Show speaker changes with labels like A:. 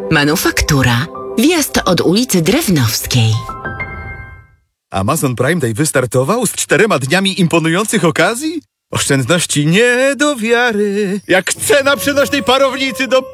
A: Manufaktura. Wjazd od ulicy Drewnowskiej.
B: Amazon Prime Day wystartował z 4 dniami imponujących okazji? Oszczędności nie do wiary. Jak cena przenośnej parownicy do